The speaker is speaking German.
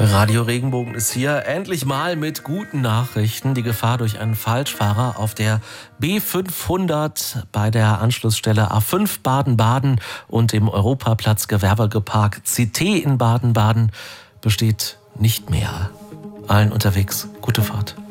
Radio Regenbogen ist hier, endlich mal mit guten Nachrichten. Die Gefahr durch einen Falschfahrer auf der B500 bei der Anschlussstelle A5 Baden-Baden und dem Europaplatz Gewerbegepark CT in Baden-Baden besteht nicht mehr. Allen unterwegs gute Fahrt.